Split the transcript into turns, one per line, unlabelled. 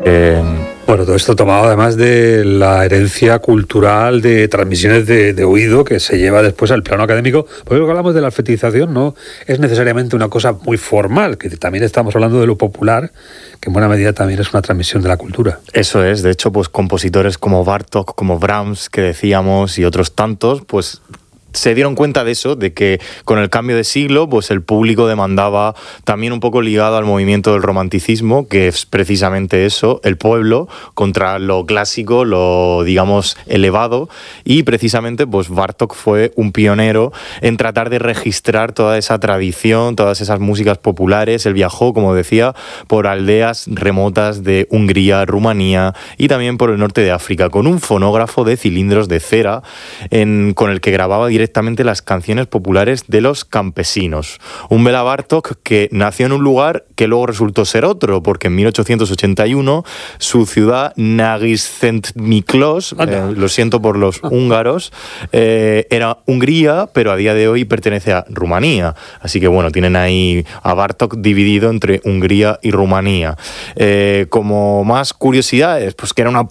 Bueno, todo esto tomado además de la herencia cultural de transmisiones de oído que se lleva después al plano académico, porque lo que hablamos de la alfabetización no es necesariamente una cosa muy formal, que también estamos hablando de lo popular, que en buena medida también es una transmisión de la cultura.
Eso es, de hecho, pues compositores como Bartók, como Brahms, que decíamos, y otros tantos, pues se dieron cuenta de eso, de que con el cambio de siglo, pues el público demandaba, también un poco ligado al movimiento del romanticismo, que es precisamente eso, el pueblo contra lo clásico, lo, digamos, elevado, y precisamente pues Bartók fue un pionero en tratar de registrar toda esa tradición, todas esas músicas populares. Él viajó, como decía, por aldeas remotas de Hungría, Rumanía y también por el norte de África, con un fonógrafo de cilindros de cera con el que grababa directamente las canciones populares de los campesinos. Un Béla Bartók que nació en un lugar que luego resultó ser otro, porque en 1881 su ciudad Nagyszentmiklós, lo siento por los húngaros, era Hungría, pero a día de hoy pertenece a Rumanía. Así que bueno, tienen ahí a Bartók dividido entre Hungría y Rumanía. Como más curiosidades, pues que era una